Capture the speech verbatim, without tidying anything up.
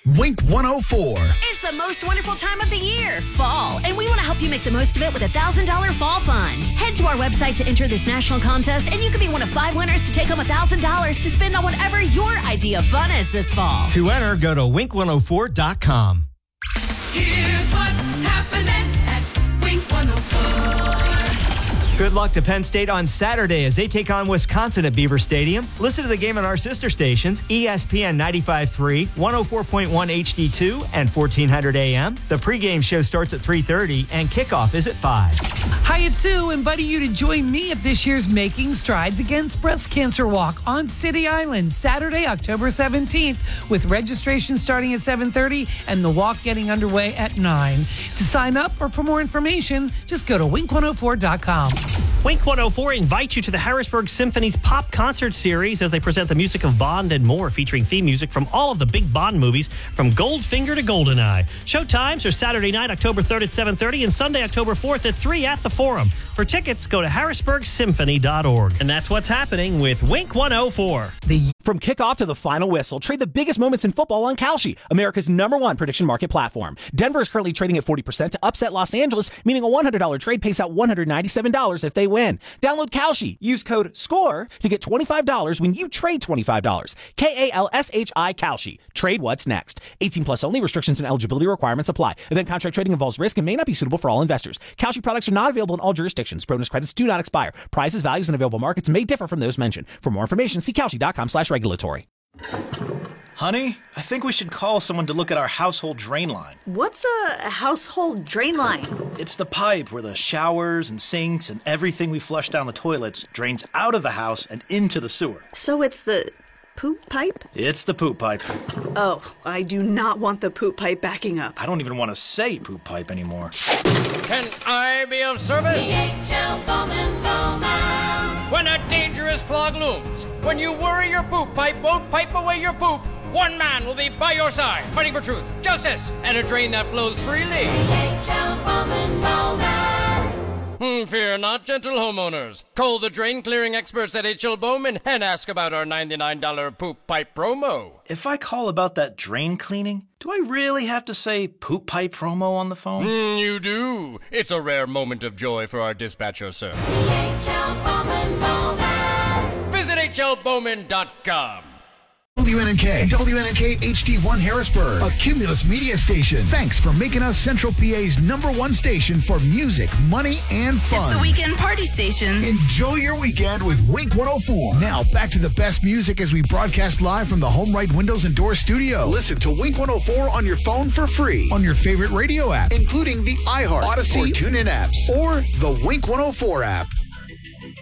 Wink one oh four. It's the most wonderful time of the year, fall, and we want to help you make the most of it with a one thousand dollars fall fund. Head to our website to enter this national contest, and you could be one of five winners to take home one thousand dollars to spend on whatever your idea of fun is this fall. To enter, go to wink one oh four dot com. Here's what's happening at Wink one oh four. Good luck to Penn State on Saturday as they take on Wisconsin at Beaver Stadium. Listen to the game on our sister stations, E S P N ninety-five point three, one oh four point one H D two, and fourteen hundred A M. The pregame show starts at three thirty, and kickoff is at five. Hi, it's Sue, inviting you to join me at this year's Making Strides Against Breast Cancer Walk on City Island, Saturday, October seventeenth, with registration starting at seven thirty and the walk getting underway at nine. To sign up or for more information, just go to wink one oh four dot com. Wink one oh four invites you to the Harrisburg Symphony's Pop Concert Series as they present the music of Bond and more, featuring theme music from all of the big Bond movies from Goldfinger to Goldeneye. Show times are Saturday night, October third at seven thirty and Sunday, October fourth at three at the Forum. For tickets, go to harrisburg symphony dot org. And that's what's happening with Wink one oh four. The From kickoff to the final whistle, trade the biggest moments in football on Kalshi, America's number one prediction market platform. Denver is currently trading at forty percent to upset Los Angeles, meaning a one hundred dollars trade pays out one hundred ninety-seven dollars if they win. Download Kalshi. Use code SCORE to get twenty-five dollars when you trade twenty-five dollars. K A L S H I Kalshi. Trade what's next. eighteen plus only. Restrictions and eligibility requirements apply. Event contract trading involves risk and may not be suitable for all investors. Kalshi products are not available in all jurisdictions. Bonus credits do not expire. Prices, values, and available markets may differ from those mentioned. For more information, see kalshi dot com slash regulatory. Honey, I think we should call someone to look at our household drain line. What's a household drain line? It's the pipe where the showers and sinks and everything we flush down the toilets drains out of the house and into the sewer. So it's the poop pipe? It's the poop pipe. Oh, I do not want the poop pipe backing up. I don't even want to say poop pipe anymore. Can I be of service? D H L Bowman Bowman. When a dangerous clog looms, when you worry your poop pipe won't pipe away your poop, one man will be by your side, fighting for truth, justice, and a drain that flows freely. D H L Bowman Bowman. Hmm, fear not, gentle homeowners. Call the drain clearing experts at H L Bowman and ask about our ninety-nine dollars poop pipe promo. If I call about that drain cleaning, do I really have to say poop pipe promo on the phone? Mm, you do. It's a rare moment of joy for our dispatcher, sir. D H L Bowman Bowman. Visit H L Bowman dot com. W N N K and W N N K H D one Harrisburg, a Cumulus media station. Thanks for making us Central P A's number one station for music, money, and fun. It's the weekend party station. Enjoy your weekend with Wink one oh four. Now back to the best music as we broadcast live from the Home Right Windows and Doors studio. Listen to Wink one oh four on your phone for free on your favorite radio app, including the iHeart, Odyssey, or TuneIn apps, or the Wink one oh four app.